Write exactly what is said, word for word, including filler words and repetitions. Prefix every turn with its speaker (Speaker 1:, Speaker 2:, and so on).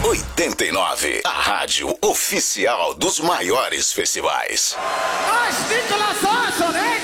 Speaker 1: oitenta e nove, a rádio oficial dos maiores festivais.
Speaker 2: As Nicolas Osso, né?